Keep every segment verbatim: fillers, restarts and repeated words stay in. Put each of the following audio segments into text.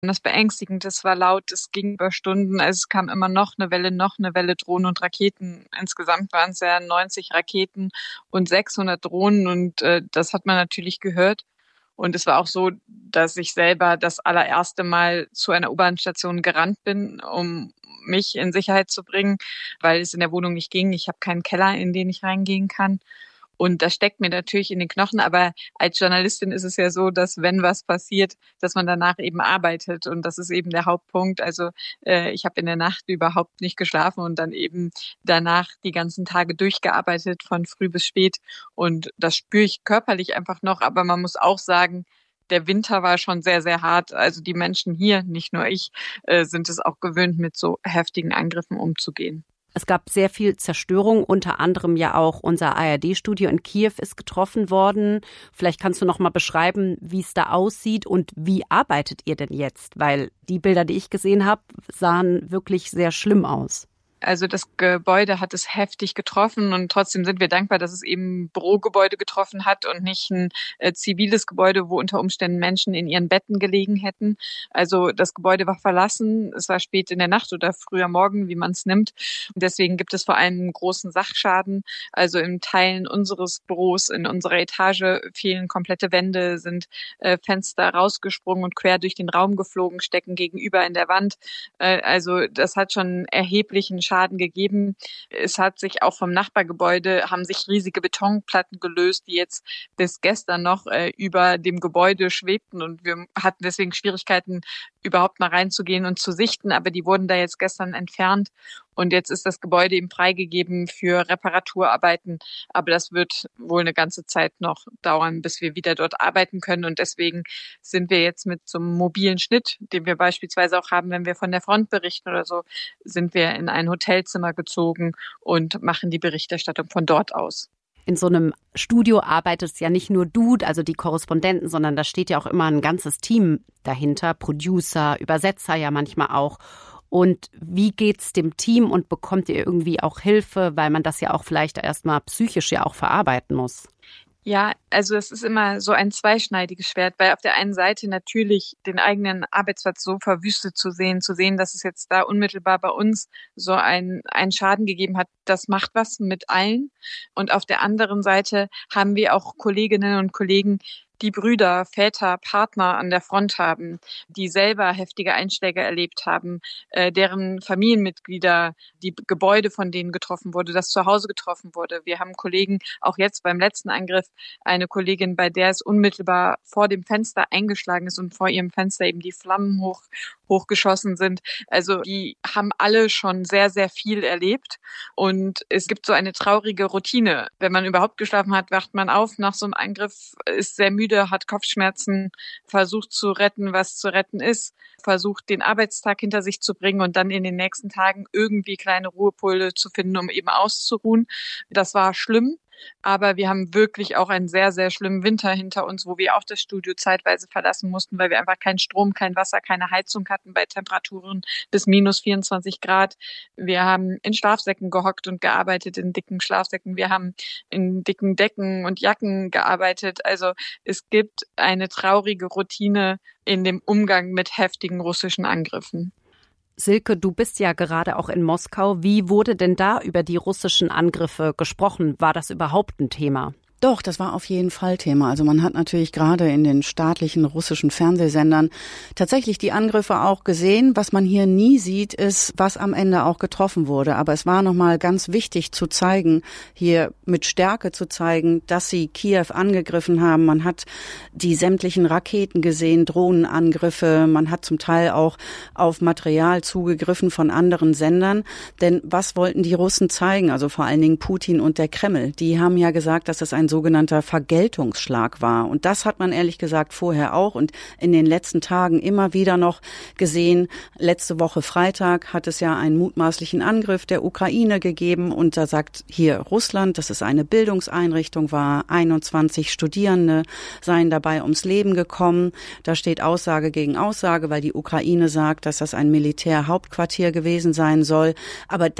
Und das beängstigend, es war laut, es ging über Stunden, also es kam immer noch eine Welle, noch eine Welle Drohnen und Raketen. Insgesamt waren es ja neunzig Raketen und sechshundert Drohnen und äh, das hat man natürlich gehört. Und es war auch so, dass ich selber das allererste Mal zu einer U-Bahn-Station gerannt bin, um mich in Sicherheit zu bringen, weil es in der Wohnung nicht ging. Ich habe keinen Keller, in den ich reingehen kann. Und das steckt mir natürlich in den Knochen. Aber als Journalistin ist es ja so, dass wenn was passiert, dass man danach eben arbeitet. Und das ist eben der Hauptpunkt. Also äh, ich habe in der Nacht überhaupt nicht geschlafen und dann eben danach die ganzen Tage durchgearbeitet, von früh bis spät. Und das spüre ich körperlich einfach noch. Aber man muss auch sagen, der Winter war schon sehr, sehr hart. Also die Menschen hier, nicht nur ich, äh, sind es auch gewöhnt, mit so heftigen Angriffen umzugehen. Es gab sehr viel Zerstörung, unter anderem ja auch unser A R D-Studio in Kiew ist getroffen worden. Vielleicht kannst du noch mal beschreiben, wie es da aussieht und wie arbeitet ihr denn jetzt? Weil die Bilder, die ich gesehen habe, sahen wirklich sehr schlimm aus. Also das Gebäude hat es heftig getroffen und trotzdem sind wir dankbar, dass es eben ein Bürogebäude getroffen hat und nicht ein äh, ziviles Gebäude, wo unter Umständen Menschen in ihren Betten gelegen hätten. Also das Gebäude war verlassen, es war spät in der Nacht oder früher Morgen, wie man es nimmt. Und deswegen gibt es vor allem einen großen Sachschaden. Also in Teilen unseres Büros, in unserer Etage fehlen komplette Wände, sind äh, Fenster rausgesprungen und quer durch den Raum geflogen, stecken gegenüber in der Wand. Äh, also das hat schon erheblichen Schaden gegeben. Es hat sich auch vom Nachbargebäude, haben sich riesige Betonplatten gelöst, die jetzt bis gestern noch äh, über dem Gebäude schwebten und wir hatten deswegen Schwierigkeiten, überhaupt mal reinzugehen und zu sichten, aber die wurden da jetzt gestern entfernt und jetzt ist das Gebäude eben freigegeben für Reparaturarbeiten, aber das wird wohl eine ganze Zeit noch dauern, bis wir wieder dort arbeiten können und deswegen sind wir jetzt mit so einem mobilen Schnitt, den wir beispielsweise auch haben, wenn wir von der Front berichten oder so, sind wir in ein Hotelzimmer gezogen und machen die Berichterstattung von dort aus. In so einem Studio arbeitet ja nicht nur du, also die Korrespondenten, sondern da steht ja auch immer ein ganzes Team dahinter, Producer, Übersetzer ja manchmal auch. Und wie geht's dem Team und bekommt ihr irgendwie auch Hilfe, weil man das ja auch vielleicht erstmal psychisch ja auch verarbeiten muss? Ja, also es ist immer so ein zweischneidiges Schwert, weil auf der einen Seite natürlich den eigenen Arbeitsplatz so verwüstet zu sehen, zu sehen, dass es jetzt da unmittelbar bei uns so ein, einen Schaden gegeben hat, das macht was mit allen. Und auf der anderen Seite haben wir auch Kolleginnen und Kollegen, die Brüder, Väter, Partner an der Front haben, die selber heftige Einschläge erlebt haben, äh, deren Familienmitglieder, die Gebäude, von denen getroffen wurde, das zu Hause getroffen wurde. Wir haben Kollegen, auch jetzt beim letzten Angriff, eine Kollegin, bei der es unmittelbar vor dem Fenster eingeschlagen ist und vor ihrem Fenster eben die Flammen hoch, hochgeschossen sind. Also die haben alle schon sehr, sehr viel erlebt und es gibt so eine traurige Routine. Wenn man überhaupt geschlafen hat, wacht man auf nach so einem Angriff, ist sehr müde, hat Kopfschmerzen, versucht zu retten, was zu retten ist, versucht den Arbeitstag hinter sich zu bringen und dann in den nächsten Tagen irgendwie kleine Ruhepole zu finden, um eben auszuruhen. Das war schlimm. Aber wir haben wirklich auch einen sehr, sehr schlimmen Winter hinter uns, wo wir auch das Studio zeitweise verlassen mussten, weil wir einfach keinen Strom, kein Wasser, keine Heizung hatten bei Temperaturen bis minus vierundzwanzig Grad. Wir haben in Schlafsäcken gehockt und gearbeitet, in dicken Schlafsäcken. Wir haben in dicken Decken und Jacken gearbeitet. Also es gibt eine traurige Routine in dem Umgang mit heftigen russischen Angriffen. Silke, du bist ja gerade auch in Moskau. Wie wurde denn da über die russischen Angriffe gesprochen? War das überhaupt ein Thema? Doch, das war auf jeden Fall Thema. Also man hat natürlich gerade in den staatlichen russischen Fernsehsendern tatsächlich die Angriffe auch gesehen. Was man hier nie sieht, ist, was am Ende auch getroffen wurde. Aber es war nochmal ganz wichtig zu zeigen, hier mit Stärke zu zeigen, dass sie Kiew angegriffen haben. Man hat die sämtlichen Raketen gesehen, Drohnenangriffe. Man hat zum Teil auch auf Material zugegriffen von anderen Sendern. Denn was wollten die Russen zeigen? Also vor allen Dingen Putin und der Kreml. Die haben ja gesagt, dass es ein sogenannter Vergeltungsschlag war. Und das hat man ehrlich gesagt vorher auch und in den letzten Tagen immer wieder noch gesehen. Letzte Woche Freitag hat es ja einen mutmaßlichen Angriff der Ukraine gegeben und da sagt hier Russland, dass es eine Bildungseinrichtung war. einundzwanzig Studierende seien dabei ums Leben gekommen. Da steht Aussage gegen Aussage, weil die Ukraine sagt, dass das ein Militärhauptquartier gewesen sein soll. Aber das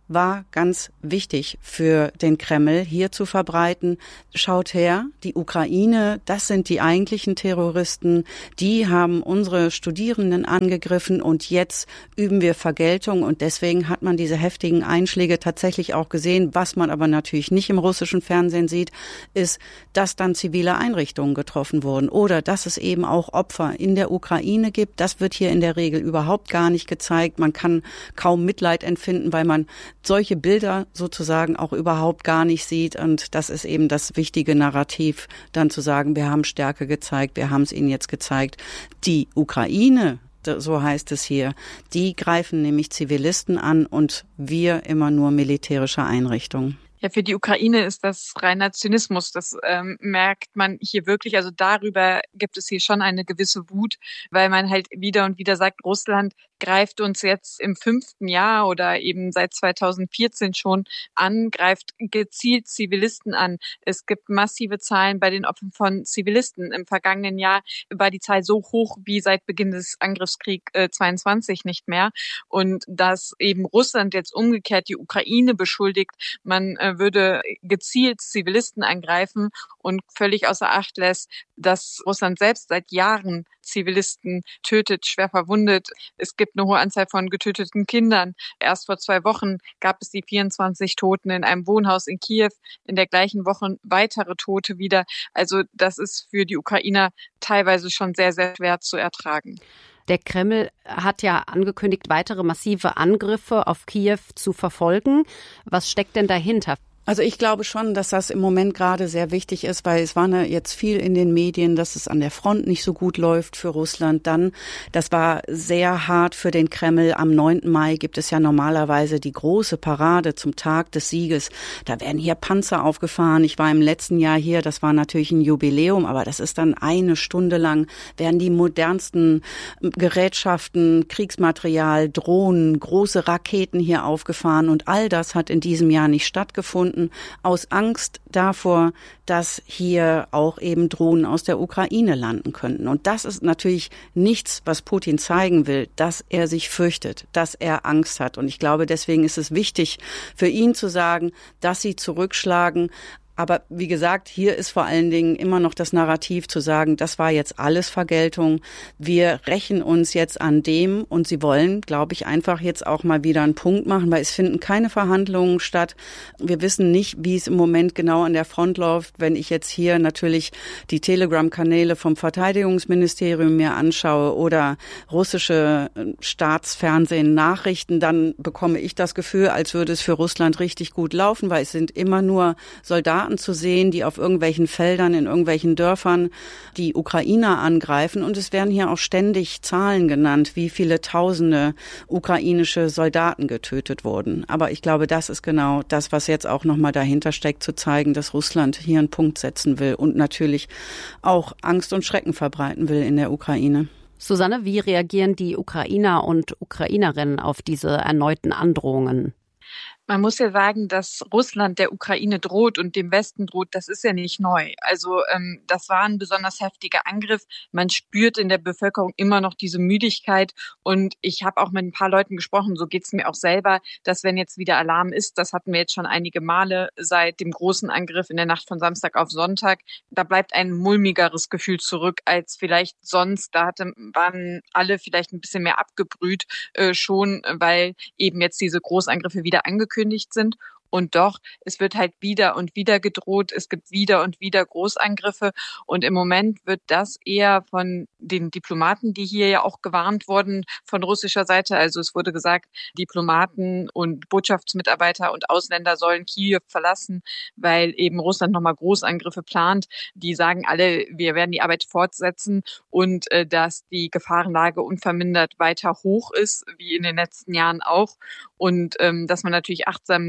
war ganz wichtig für den Kreml, hier zu verbreiten. Schaut her, die Ukraine, das sind die eigentlichen Terroristen, die haben unsere Studierenden angegriffen und jetzt üben wir Vergeltung und deswegen hat man diese heftigen Einschläge tatsächlich auch gesehen. Was man aber natürlich nicht im russischen Fernsehen sieht, ist, dass dann zivile Einrichtungen getroffen wurden oder dass es eben auch Opfer in der Ukraine gibt. Das wird hier in der Regel überhaupt gar nicht gezeigt. Man kann kaum Mitleid empfinden, weil man solche Bilder sozusagen auch überhaupt gar nicht sieht. Und das ist eben das wichtige Narrativ, dann zu sagen, wir haben Stärke gezeigt, wir haben es ihnen jetzt gezeigt. Die Ukraine, so heißt es hier, die greifen nämlich Zivilisten an und wir immer nur militärische Einrichtungen. Ja, für die Ukraine ist das reiner Zynismus. Das ähm, merkt man hier wirklich. Also darüber gibt es hier schon eine gewisse Wut, weil man halt wieder und wieder sagt, Russland greift uns jetzt im fünften Jahr oder eben seit zweitausendvierzehn schon an, greift gezielt Zivilisten an. Es gibt massive Zahlen bei den Opfern von Zivilisten. Im vergangenen Jahr war die Zahl so hoch wie seit Beginn des Angriffskriegs äh, zweiundzwanzig nicht mehr. Und dass eben Russland jetzt umgekehrt die Ukraine beschuldigt, man äh, würde gezielt Zivilisten angreifen und völlig außer Acht lässt, dass Russland selbst seit Jahren Zivilisten tötet, schwer verwundet. Es gibt eine hohe Anzahl von getöteten Kindern. Erst vor zwei Wochen gab es die vierundzwanzig Toten in einem Wohnhaus in Kiew. In der gleichen Woche weitere Tote wieder. Also das ist für die Ukrainer teilweise schon sehr, sehr schwer zu ertragen. Der Kreml hat ja angekündigt, weitere massive Angriffe auf Kiew zu verfolgen. Was steckt denn dahinter? Also ich glaube schon, dass das im Moment gerade sehr wichtig ist, weil es war ne, jetzt viel in den Medien, dass es an der Front nicht so gut läuft für Russland. Dann, das war sehr hart für den Kreml. Am neunten Mai gibt es ja normalerweise die große Parade zum Tag des Sieges. Da werden hier Panzer aufgefahren. Ich war im letzten Jahr hier, das war natürlich ein Jubiläum, aber das ist dann eine Stunde lang, werden die modernsten Gerätschaften, Kriegsmaterial, Drohnen, große Raketen hier aufgefahren und all das hat in diesem Jahr nicht stattgefunden. Aus Angst davor, dass hier auch eben Drohnen aus der Ukraine landen könnten. Und das ist natürlich nichts, was Putin zeigen will, dass er sich fürchtet, dass er Angst hat. Und ich glaube, deswegen ist es wichtig für ihn zu sagen, dass sie zurückschlagen. Aber wie gesagt, hier ist vor allen Dingen immer noch das Narrativ zu sagen, das war jetzt alles Vergeltung. Wir rächen uns jetzt an dem und sie wollen, glaube ich, einfach jetzt auch mal wieder einen Punkt machen, weil es finden keine Verhandlungen statt. Wir wissen nicht, wie es im Moment genau an der Front läuft. Wenn ich jetzt hier natürlich die Telegram-Kanäle vom Verteidigungsministerium mir anschaue oder russische Staatsfernsehen Nachrichten, dann bekomme ich das Gefühl, als würde es für Russland richtig gut laufen, weil es sind immer nur Soldaten zu sehen, die auf irgendwelchen Feldern, in irgendwelchen Dörfern die Ukrainer angreifen. Und es werden hier auch ständig Zahlen genannt, wie viele tausende ukrainische Soldaten getötet wurden. Aber ich glaube, das ist genau das, was jetzt auch nochmal dahinter steckt, zu zeigen, dass Russland hier einen Punkt setzen will und natürlich auch Angst und Schrecken verbreiten will in der Ukraine. Susanne, wie reagieren die Ukrainer und Ukrainerinnen auf diese erneuten Androhungen? Man muss ja sagen, dass Russland der Ukraine droht und dem Westen droht, das ist ja nicht neu. Also ähm, das war ein besonders heftiger Angriff. Man spürt in der Bevölkerung immer noch diese Müdigkeit. Und ich habe auch mit ein paar Leuten gesprochen, so geht's mir auch selber, dass wenn jetzt wieder Alarm ist, das hatten wir jetzt schon einige Male seit dem großen Angriff in der Nacht von Samstag auf Sonntag, da bleibt ein mulmigeres Gefühl zurück als vielleicht sonst. Da hatte, waren alle vielleicht ein bisschen mehr abgebrüht äh, schon, weil eben jetzt diese Großangriffe wieder angekündigt sind. Und doch, es wird halt wieder und wieder gedroht. Es gibt wieder und wieder Großangriffe. Und im Moment wird das eher von den Diplomaten, die hier ja auch gewarnt wurden von russischer Seite. Also es wurde gesagt, Diplomaten und Botschaftsmitarbeiter und Ausländer sollen Kiew verlassen, weil eben Russland nochmal Großangriffe plant. Die sagen alle, wir werden die Arbeit fortsetzen und äh, dass die Gefahrenlage unvermindert weiter hoch ist, wie in den letzten Jahren auch. Und ähm, dass man natürlich achtsam die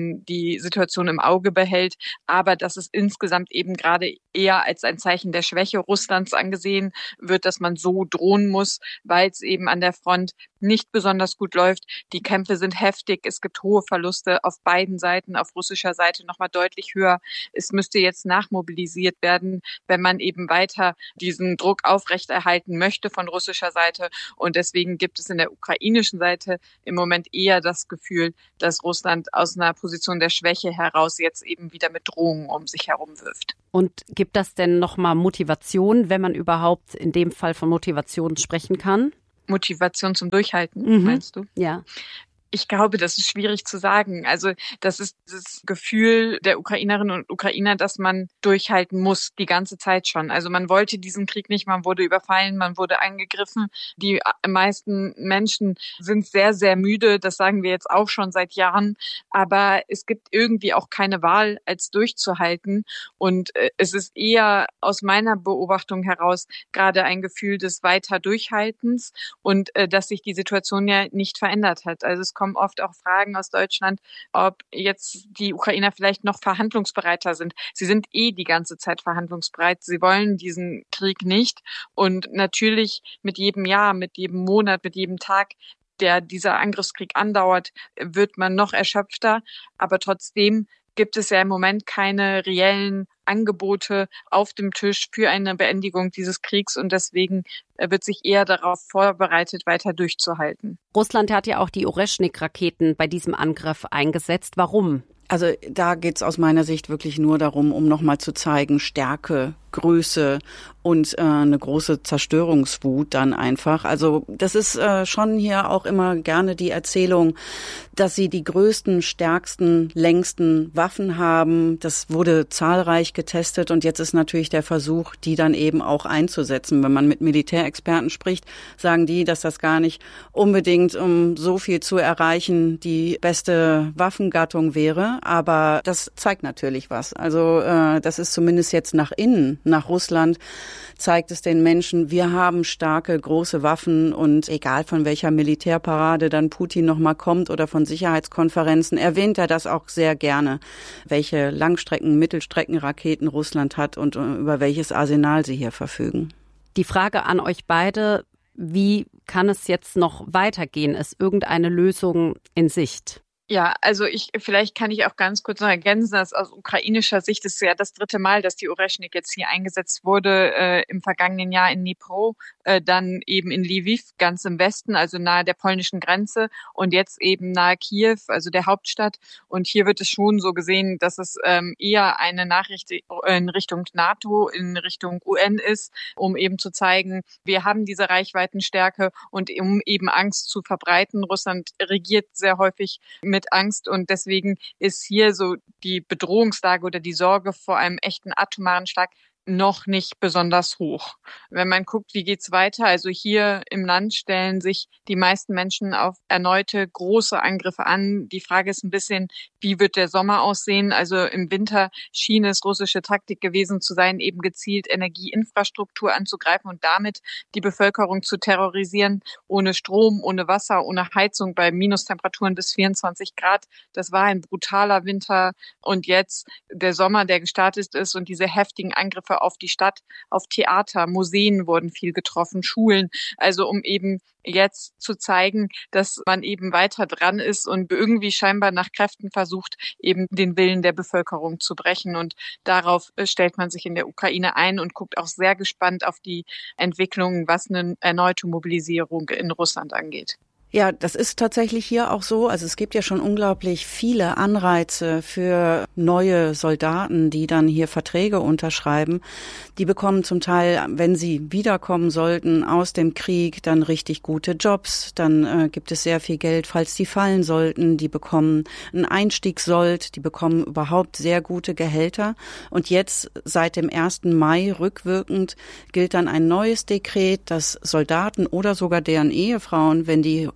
die Situation im Auge behält, aber dass es insgesamt eben gerade eher als ein Zeichen der Schwäche Russlands angesehen wird, dass man so drohen muss, weil es eben an der Front nicht besonders gut läuft. Die Kämpfe sind heftig, es gibt hohe Verluste auf beiden Seiten, auf russischer Seite nochmal deutlich höher. Es müsste jetzt nachmobilisiert werden, wenn man eben weiter diesen Druck aufrechterhalten möchte von russischer Seite. Und deswegen gibt es in der ukrainischen Seite im Moment eher das Gefühl, dass Russland aus einer Position der Schwäche heraus jetzt eben wieder mit Drohungen um sich herum wirft. Und gibt das denn nochmal Motivation, wenn man überhaupt in dem Fall von Motivation sprechen kann? Motivation zum Durchhalten, mhm. meinst du? Ja. Ich glaube, das ist schwierig zu sagen. Also das ist das Gefühl der Ukrainerinnen und Ukrainer, dass man durchhalten muss, die ganze Zeit schon. Also man wollte diesen Krieg nicht, man wurde überfallen, man wurde angegriffen. Die meisten Menschen sind sehr, sehr müde, das sagen wir jetzt auch schon seit Jahren. Aber es gibt irgendwie auch keine Wahl, als durchzuhalten. Und es ist eher aus meiner Beobachtung heraus gerade ein Gefühl des weiter Durchhaltens und dass sich die Situation ja nicht verändert hat. Also es kommen oft auch Fragen aus Deutschland, ob jetzt die Ukrainer vielleicht noch verhandlungsbereiter sind. Sie sind eh die ganze Zeit verhandlungsbereit. Sie wollen diesen Krieg nicht. Und natürlich mit jedem Jahr, mit jedem Monat, mit jedem Tag, der dieser Angriffskrieg andauert, wird man noch erschöpfter. Aber trotzdem gibt es ja im Moment keine reellen Angebote auf dem Tisch für eine Beendigung dieses Kriegs und deswegen wird sich eher darauf vorbereitet, weiter durchzuhalten. Russland hat ja auch die Oreschnik-Raketen bei diesem Angriff eingesetzt. Warum? Also da geht's aus meiner Sicht wirklich nur darum, um nochmal zu zeigen, Stärke, Größe und äh, eine große Zerstörungswut dann einfach. Also das ist äh, schon hier auch immer gerne die Erzählung, dass sie die größten, stärksten, längsten Waffen haben. Das wurde zahlreich getestet und jetzt ist natürlich der Versuch, die dann eben auch einzusetzen. Wenn man mit Militärexperten spricht, sagen die, dass das gar nicht unbedingt, um so viel zu erreichen, die beste Waffengattung wäre. Aber das zeigt natürlich was. Also äh, das ist zumindest jetzt nach innen, nach Russland, zeigt es den Menschen, wir haben starke, große Waffen und egal von welcher Militärparade dann Putin nochmal kommt oder von Sicherheitskonferenzen, erwähnt er das auch sehr gerne, welche Langstrecken-, Mittelstreckenraketen Russland hat und über welches Arsenal sie hier verfügen. Die Frage an euch beide, wie kann es jetzt noch weitergehen? Ist irgendeine Lösung in Sicht? Ja, also ich, vielleicht kann ich auch ganz kurz noch ergänzen, dass aus ukrainischer Sicht ist ja das dritte Mal, dass die Oreschnik jetzt hier eingesetzt wurde, äh, im vergangenen Jahr in Dnipro, äh, dann eben in Lviv, ganz im Westen, also nahe der polnischen Grenze und jetzt eben nahe Kiew, also der Hauptstadt. Und hier wird es schon so gesehen, dass es ähm, eher eine Nachricht in Richtung NATO, in Richtung U N ist, um eben zu zeigen, wir haben diese Reichweitenstärke und um eben Angst zu verbreiten. Russland regiert sehr häufig mit Angst und deswegen ist hier so die Bedrohungslage oder die Sorge vor einem echten atomaren Schlag noch nicht besonders hoch. Wenn man guckt, wie geht's weiter, also hier im Land stellen sich die meisten Menschen auf erneute große Angriffe an. Die Frage ist ein bisschen, wie wird der Sommer aussehen? Also im Winter schien es russische Taktik gewesen zu sein, eben gezielt Energieinfrastruktur anzugreifen und damit die Bevölkerung zu terrorisieren, ohne Strom, ohne Wasser, ohne Heizung bei Minustemperaturen bis vierundzwanzig Grad. Das war ein brutaler Winter und jetzt der Sommer, der gestartet ist und diese heftigen Angriffe auf die Stadt, auf Theater, Museen wurden viel getroffen, Schulen. Also um eben jetzt zu zeigen, dass man eben weiter dran ist und irgendwie scheinbar nach Kräften versucht, eben den Willen der Bevölkerung zu brechen. Und darauf stellt man sich in der Ukraine ein und guckt auch sehr gespannt auf die Entwicklung, was eine erneute Mobilisierung in Russland angeht. Ja, das ist tatsächlich hier auch so. Also es gibt ja schon unglaublich viele Anreize für neue Soldaten, die dann hier Verträge unterschreiben. Die bekommen zum Teil, wenn sie wiederkommen sollten aus dem Krieg, dann richtig gute Jobs. Dann äh, gibt es sehr viel Geld, falls die fallen sollten. Die bekommen einen Einstiegssold, die bekommen überhaupt sehr gute Gehälter. Und jetzt seit dem ersten Mai rückwirkend gilt dann ein neues Dekret, dass Soldaten oder sogar deren Ehefrauen, wenn die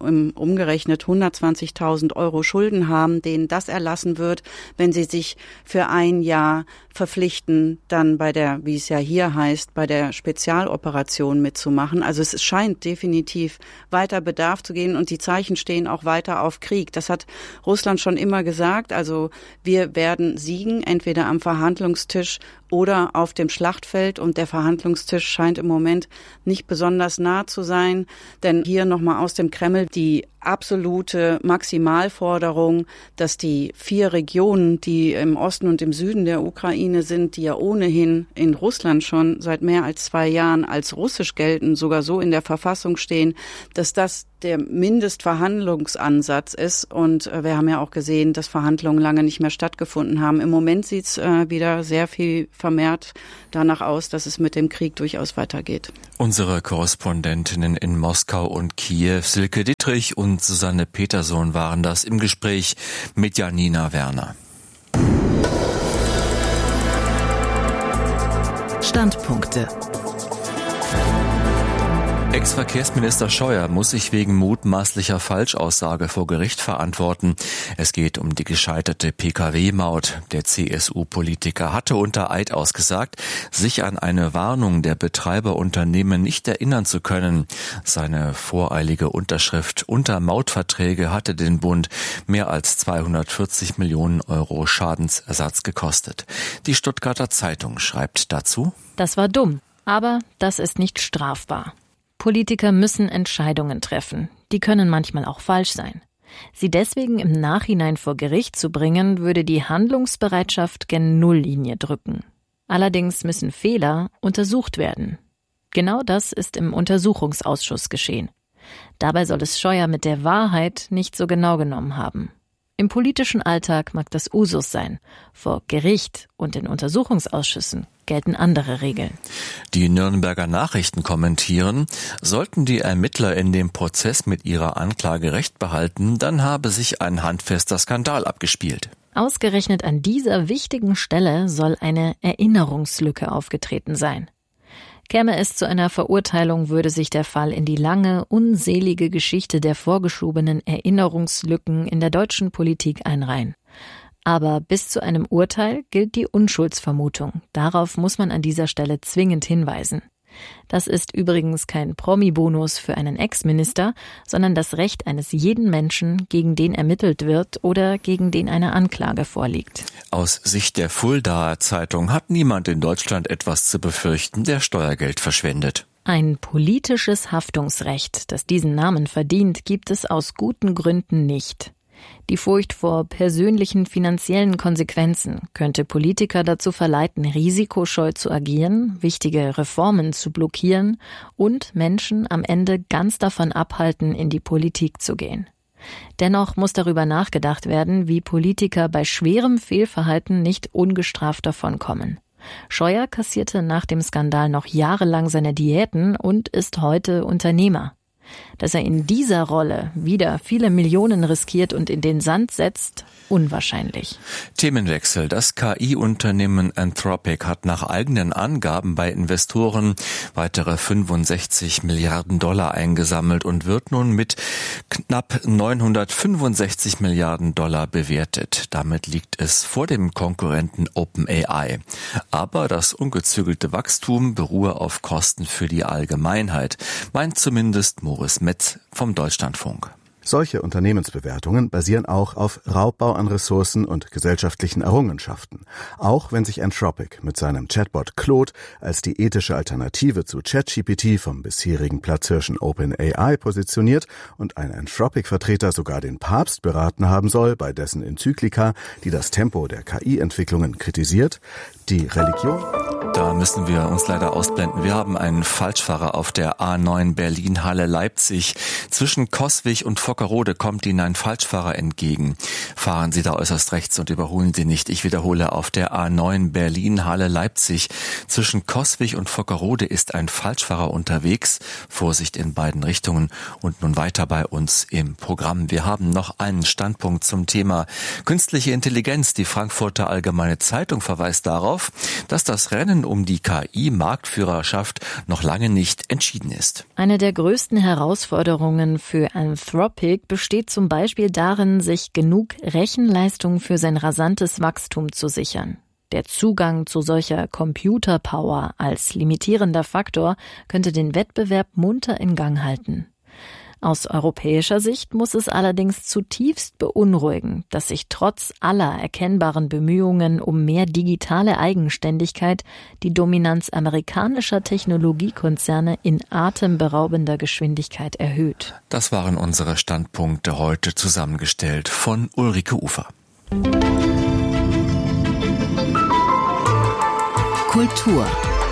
um, umgerechnet hundertzwanzigtausend Euro Schulden haben, denen das erlassen wird, wenn sie sich für ein Jahr verpflichten, dann bei der, wie es ja hier heißt, bei der Spezialoperation mitzumachen. Also es scheint definitiv weiter Bedarf zu gehen und die Zeichen stehen auch weiter auf Krieg. Das hat Russland schon immer gesagt. Also wir werden siegen, entweder am Verhandlungstisch oder auf dem Schlachtfeld, und der Verhandlungstisch scheint im Moment nicht besonders nah zu sein, denn hier nochmal aus dem Kreml die absolute Maximalforderung, dass die vier Regionen, die im Osten und im Süden der Ukraine sind, die ja ohnehin in Russland schon seit mehr als zwei Jahren als russisch gelten, sogar so in der Verfassung stehen, dass das der Mindestverhandlungsansatz ist. Und wir haben ja auch gesehen, dass Verhandlungen lange nicht mehr stattgefunden haben. Im Moment sieht es äh, wieder sehr viel vermehrt danach aus, dass es mit dem Krieg durchaus weitergeht. Unsere Korrespondentinnen in Moskau und Kiew, Silke Dittrich und Susanne Petersohn, waren das im Gespräch mit Janina Werner. Standpunkte. Ex-Verkehrsminister Scheuer muss sich wegen mutmaßlicher Falschaussage vor Gericht verantworten. Es geht um die gescheiterte P K W-Maut. Der C S U-Politiker hatte unter Eid ausgesagt, sich an eine Warnung der Betreiberunternehmen nicht erinnern zu können. Seine voreilige Unterschrift unter Mautverträge hatte den Bund mehr als zweihundertvierzig Millionen Euro Schadensersatz gekostet. Die Stuttgarter Zeitung schreibt dazu: Das war dumm, aber das ist nicht strafbar. Politiker müssen Entscheidungen treffen. Die können manchmal auch falsch sein. Sie deswegen im Nachhinein vor Gericht zu bringen, würde die Handlungsbereitschaft gen Nulllinie drücken. Allerdings müssen Fehler untersucht werden. Genau das ist im Untersuchungsausschuss geschehen. Dabei soll es Scheuer mit der Wahrheit nicht so genau genommen haben. Im politischen Alltag mag das Usus sein. Vor Gericht und in Untersuchungsausschüssen gelten andere Regeln. Die Nürnberger Nachrichten kommentieren: Sollten die Ermittler in dem Prozess mit ihrer Anklage recht behalten, dann habe sich ein handfester Skandal abgespielt. Ausgerechnet an dieser wichtigen Stelle soll eine Erinnerungslücke aufgetreten sein. Käme es zu einer Verurteilung, würde sich der Fall in die lange, unselige Geschichte der vorgeschobenen Erinnerungslücken in der deutschen Politik einreihen. Aber bis zu einem Urteil gilt die Unschuldsvermutung. Darauf muss man an dieser Stelle zwingend hinweisen. Das ist übrigens kein Promi-Bonus für einen Ex-Minister, sondern das Recht eines jeden Menschen, gegen den ermittelt wird oder gegen den eine Anklage vorliegt. Aus Sicht der Fuldaer Zeitung hat niemand in Deutschland etwas zu befürchten, der Steuergeld verschwendet. Ein politisches Haftungsrecht, das diesen Namen verdient, gibt es aus guten Gründen nicht. Die Furcht vor persönlichen finanziellen Konsequenzen könnte Politiker dazu verleiten, risikoscheu zu agieren, wichtige Reformen zu blockieren und Menschen am Ende ganz davon abhalten, in die Politik zu gehen. Dennoch muss darüber nachgedacht werden, wie Politiker bei schwerem Fehlverhalten nicht ungestraft davonkommen. Scheuer kassierte nach dem Skandal noch jahrelang seine Diäten und ist heute Unternehmer. Dass er in dieser Rolle wieder viele Millionen riskiert und in den Sand setzt, unwahrscheinlich. Themenwechsel. Das K I-Unternehmen Anthropic hat nach eigenen Angaben bei Investoren weitere fünfundsechzig Milliarden Dollar eingesammelt und wird nun mit knapp neunhundertfünfundsechzig Milliarden Dollar bewertet. Damit liegt es vor dem Konkurrenten OpenAI. Aber das ungezügelte Wachstum beruhe auf Kosten für die Allgemeinheit, meint zumindest Moritz Metz vom Deutschlandfunk. Solche Unternehmensbewertungen basieren auch auf Raubbau an Ressourcen und gesellschaftlichen Errungenschaften. Auch wenn sich Anthropic mit seinem Chatbot Claude als die ethische Alternative zu ChatGPT vom bisherigen Platzhirschen OpenAI positioniert und ein Anthropic-Vertreter sogar den Papst beraten haben soll bei dessen Enzyklika, die das Tempo der K I-Entwicklungen kritisiert, die Religion... Da müssen wir uns leider ausblenden. Wir haben einen Falschfahrer auf der A neun Berlin-Halle-Leipzig zwischen Coswig und Fox Vockerode kommt Ihnen ein Falschfahrer entgegen. Fahren Sie da äußerst rechts und überholen Sie nicht. Ich wiederhole, auf der A neun Berlin-Halle-Leipzig. Zwischen Coswig und Vockerode ist ein Falschfahrer unterwegs. Vorsicht in beiden Richtungen. Und nun weiter bei uns im Programm. Wir haben noch einen Standpunkt zum Thema künstliche Intelligenz. Die Frankfurter Allgemeine Zeitung verweist darauf, dass das Rennen um die K I-Marktführerschaft noch lange nicht entschieden ist. Eine der größten Herausforderungen für Anthropic besteht zum Beispiel darin, sich genug Rechenleistung für sein rasantes Wachstum zu sichern. Der Zugang zu solcher Computerpower als limitierender Faktor könnte den Wettbewerb munter in Gang halten. Aus europäischer Sicht muss es allerdings zutiefst beunruhigen, dass sich trotz aller erkennbaren Bemühungen um mehr digitale Eigenständigkeit die Dominanz amerikanischer Technologiekonzerne in atemberaubender Geschwindigkeit erhöht. Das waren unsere Standpunkte heute, zusammengestellt von Ulrike Ufer. Kultur.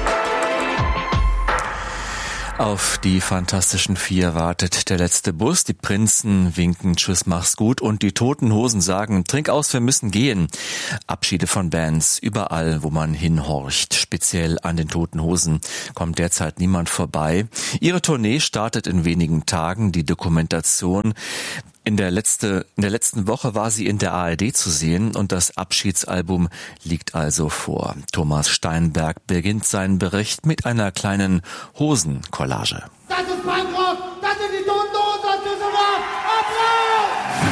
Auf die Fantastischen Vier wartet der letzte Bus. Die Prinzen winken Tschüss, mach's gut und die Toten Hosen sagen Trink aus, wir müssen gehen. Abschiede von Bands überall, wo man hinhorcht. Speziell an den Toten Hosen kommt derzeit niemand vorbei. Ihre Tournee startet in wenigen Tagen. Die Dokumentation In der, letzte, in der letzten Woche war sie in der A R D zu sehen und das Abschiedsalbum liegt also vor. Thomas Steinberg beginnt seinen Bericht mit einer kleinen Hosencollage. Das ist Punkrock, das sind die Toten Hosen aus Düsseldorf. Applaus!